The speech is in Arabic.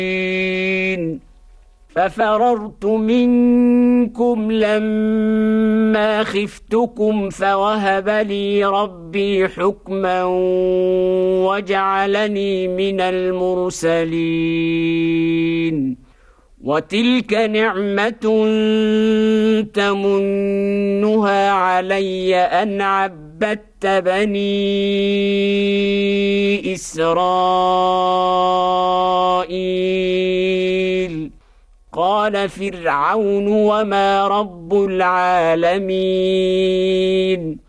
ففررت منكم لما خفتكم فوهب لي ربي حكما وجعلني من المرسلين وتلك نعمة تمنها علي أن عبدت بني إسرائيل قال فرعون وما رب العالمين